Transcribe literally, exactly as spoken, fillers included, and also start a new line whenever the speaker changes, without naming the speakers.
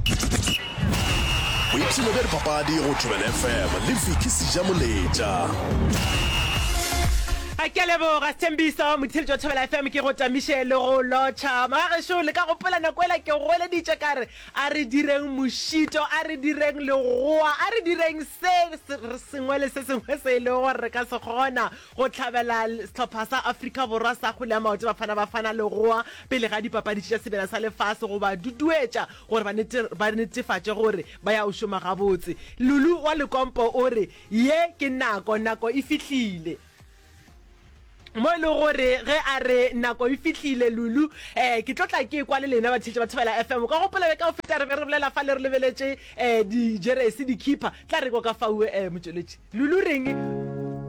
o ipsene be dipapadi go Thobela F M le Viki Sijamoletša.
a ke leboga Thembiso mothedi wa Thobela F M ke go tamiše le go lotšha magašo le ka gopola nako ela ke go eleditše ka re a re direng mošito a re direng legoa a re direng se sengwe le se sengwe se e le gore re ka se kgona go tlhabela setlhopha sa Afrika Borwa sa kgwele ya maoto bafana bafana legoa pele ga dipapadi tša sebela sa lefase go ba duduetša gore ba netefatše gore ba ya o šoma gabotse. Lulu wa Lekompo o re ye ke nako nako e fihlile mo le gore ge a re nako e fihlile Lulu eh ke tlotla ke kwa le lena ba tšhetše ba Thobela F M ka gopola be ka o feta re be re bolela fa le re lebeletše eh di jeresi di keeper tla re go ka faue eh motsweletši Lulu reng